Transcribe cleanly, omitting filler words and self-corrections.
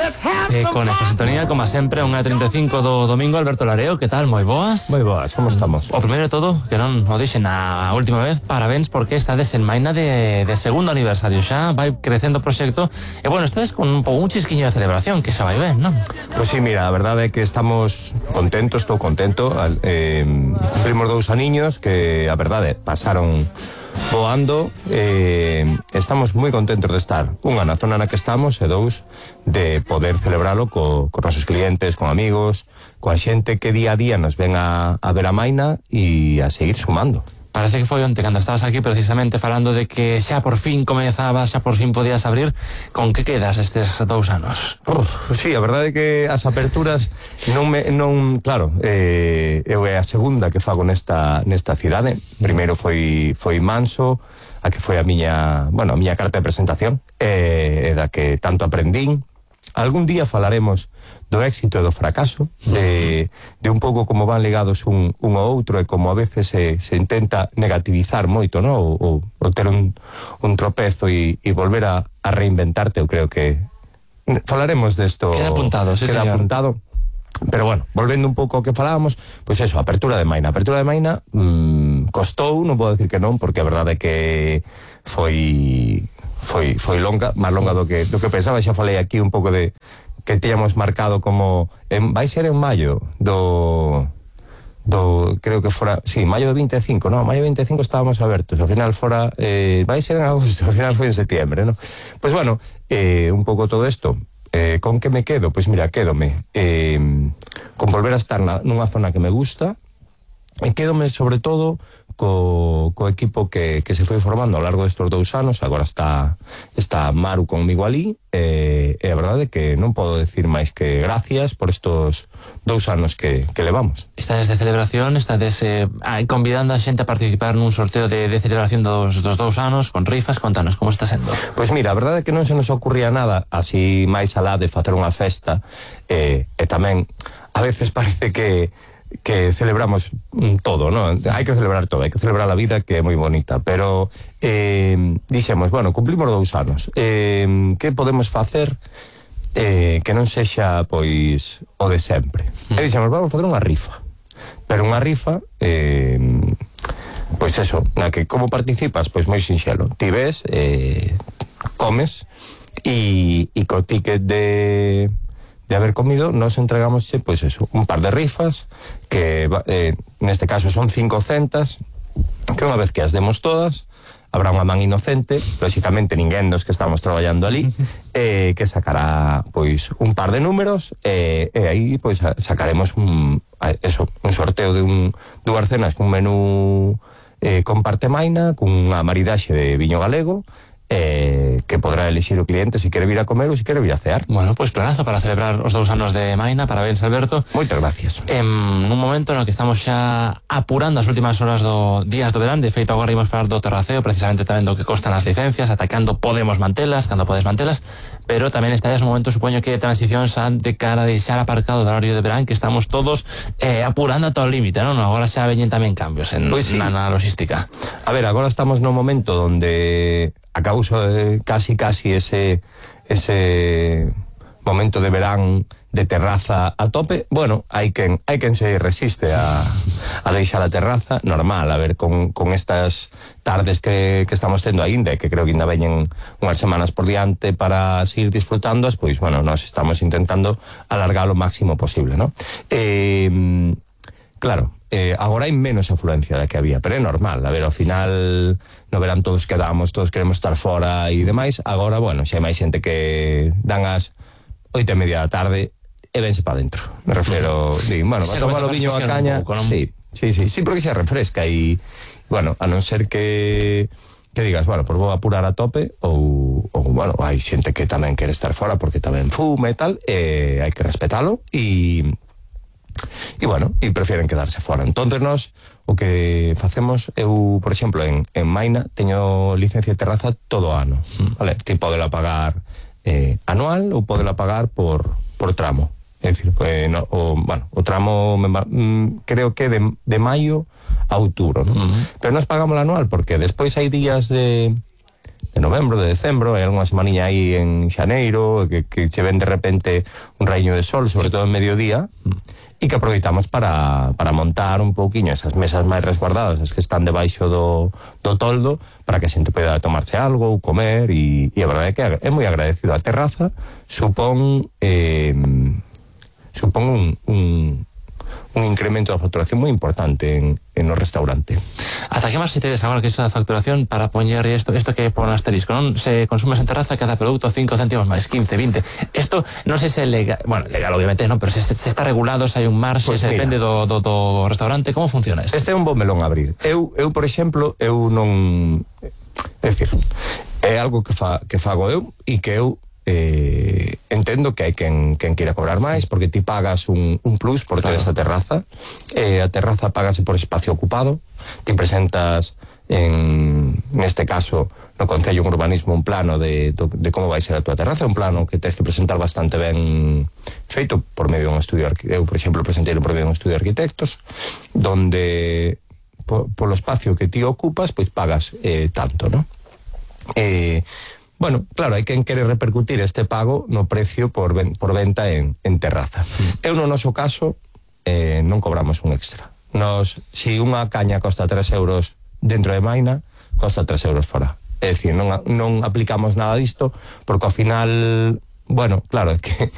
con esta sintonía, como sempre, 1:35 do domingo. Alberto Lareo, que tal? Moi boas? Moi boas, como estamos? O primeiro de todo, que non o dixen a última vez, parabéns porque estades en Maina de segundo aniversario. Xa vai crecendo o proxecto e, bueno, estades con un chisquiño de celebración, que xa vai ben, non? Pois sí, mira, a verdade é que estamos contentos, estou contento. Cumprimos 2 aniños que, a verdade, pasaron voando. Estamos moi contentos de estar, unha, na zona na que estamos, e 2, de poder celebralo con nosos clientes, con amigos, coa xente que día a día nos ven a ver a Maina e a seguir sumando. Parece que foi onte cando estabas aquí precisamente falando de que xa por fin comezabas, xa por fin podías abrir. Con que quedas estes 2 anos? Sí, a verdade é que as aperturas claro, eu é a segunda que fago nesta cidade. Primeiro foi Manso, a que foi a miña carta de presentación, da que tanto aprendín. Algún día falaremos do éxito e do fracaso, de un pouco como van ligados un ao outro, e como a veces se intenta negativizar moito, ¿no? ou ter un tropezo e volver a reinventarte. Eu creo que falaremos desto. Queda apuntado, sí, queda señor. apuntado. Pero bueno, volvendo un pouco ao que falábamos, pois eso, apertura de Maina. Apertura de Maina costou, non podo decir que non, porque a verdade é que foi longa, máis longa do que pensaba. Xa falei aquí un pouco de que tíamos marcado como vai ser en maio creo que fora, sí, maio do 25, no, maio do 25 estábamos abertos, ao final fora vai ser en agosto, ao final foi en setiembre, no? Pois bueno, un pouco todo isto. Con que me quedo? Pois mira, quédome con volver a estar nunha zona que me gusta, e quédome sobre todo co equipo que se foi formando ao largo destes 2 anos. Agora está Maru conmigo ali, e a verdade é que non podo decir máis que gracias por estos 2 anos que levamos. Estades de celebración, estades convidando a xente a participar nun sorteo de celebración dos 2 anos, con rifas. Contanos, como está sendo? Pois mira, a verdade é que non se nos ocurría nada así máis alá de facer unha festa, e tamén a veces parece que celebramos todo, ¿no? Hai que celebrar todo, hai que celebrar a vida, que é moi bonita, pero dixemos, bueno, cumplimos 2 anos, que podemos facer que non sexa, pois, o de sempre? E dixemos, vamos facer unha rifa, pero unha rifa pois eso, na que como participas, pois moi sinxelo, ti ves, comes, e co ticket de haber comido, nos entregamos, pois eso, un par de rifas, que neste caso son 500, que unha vez que as demos todas, habrá unha man inocente, lógicamente ninguén dos que estamos traballando ali, que sacará, pois, un par de números, e aí, pois, sacaremos un sorteo de dúas cenas cun menú con parte Maina, cunha maridaxe de viño galego, que podrá elixir o cliente se quere vir a comer ou se quere vir a cear. Bueno, pois planazo para celebrar os 2 anos de Maina. Parabéns, Alberto. Moitas gracias. En un momento no que estamos xa apurando as últimas horas días do verán. De feito, agora imos falar do terraceo, precisamente tamén do que costan as licencias, ata cando podemos mantelas, cando podes mantelas, pero tamén está un momento, supoño, que de transición xa de cara a deixar aparcado o horario de verán, que estamos todos apurando a todo o límite, non? Agora xa veñen tamén cambios na logística. A ver, agora estamos no momento onde a causa de casi ese momento de verán de terraza a tope, bueno, hai quen se resiste a deixar a terraza, normal, a ver, con estas tardes que estamos tendo aínda, que creo que ainda veñen unhas semanas por diante para seguir disfrutándoas, pois, bueno, nós estamos intentando alargar o máximo posible, ¿no? Claro, agora hai menos afluencia da que había, pero é normal, a ver, ao final no verán todos quedamos, todos queremos estar fora e demais. Agora, bueno, xa hai máis xente que dan as 8:30 da tarde e vense para dentro, me refiro, bueno, va a tomar o viño a caña, sí, porque se refresca e, bueno, a non ser que digas, bueno, pues vou apurar a tope, ou bueno, hai xente que tamén quere estar fora porque tamén fume e tal, hai que respetalo e bueno, e prefieren quedarse fora. Entonces nós o que facemos, eu, por exemplo, en Maina teño licencia de terraza todo o ano, vale? Ti podela pagar anual ou podela pagar por tramo. É dicir, o tramo creo que de maio a outubro, ¿no? Pero nós pagamos anual porque despois hai días de novembro, de decembro, hai algunha semaniña aí en xaneiro, que che ven de repente un raíño de sol, sobre todo en mediodía, e que aproveitamos para montar un pouquiño esas mesas máis resguardadas, as que están debaixo do toldo, para que a xente poida tomarse algo ou comer, e a verdade é que é moi agradecido. A terraza supón un incremento da facturación moi importante en o restaurante. Ata que máis se tedes agora que esa facturación para poñer isto que pon asterisco, non? Se consumes en terraza cada produto 5 céntimos máis, 15, 20. Isto non sei se é legal, bueno, legal obviamente, non, pero se está regulado, se hai un marxe, pues se depende do restaurante, como funciona isto? Este é un bom melón a abrir. Eu por exemplo, eu non... É dicir, é algo que fago eu e que eu entendo que hai quen queira cobrar máis, porque ti pagas un plus por ter esa terraza. A terraza págase por espacio ocupado. Ti presentas neste caso no Concello de Urbanismo un plano de como vai ser a tua terraza, un plano que tens que presentar bastante ben feito por medio dun estudio. Eu, por exemplo, presentei por medio dun estudio de arquitectos, donde polo espacio que ti ocupas, pois pagas tanto, non? Bueno, claro, hai quen quere repercutir este pago no precio por venta en terraza. Eu, no noso caso, non cobramos un extra. Si unha caña costa 3 euros dentro de Maina, costa 3 euros fora. É dicir, non aplicamos nada disto, porque ao final, bueno, claro, é que